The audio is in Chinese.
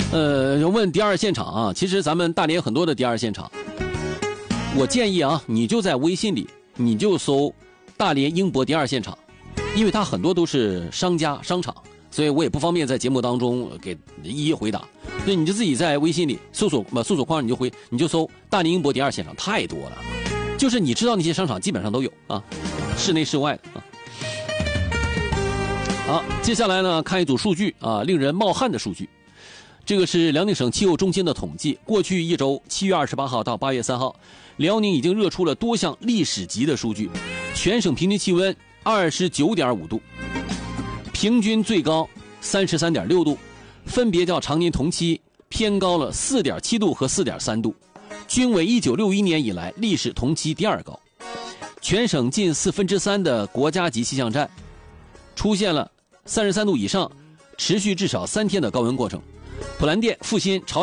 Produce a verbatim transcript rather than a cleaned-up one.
呃，问第二现场啊，其实咱们大连有很多的第二现场，我建议啊，你就在微信里，你就搜大连英博第二现场，因为它很多都是商家商场，所以我也不方便在节目当中给一一回答，所以你就自己在微信里搜索呃搜索框你就回你就搜大连英博第二现场，太多了，就是你知道那些商场基本上都有啊，室内室外的啊。好，接下来呢，看一组数据啊，令人冒汗的数据。这个是辽宁省气候中心的统计，过去一周，七月二十八号到八月三号，辽宁已经热出了多项历史级的数据，全省平均气温二十九点五度，平均最高三十三点六度，分别较常年同期偏高了四点七度和四点三度，均为一九六一年以来历史同期第二高。全省近四分之三的国家级气象站出现了三十三度以上，持续至少三天的高温过程。普兰店、阜新、朝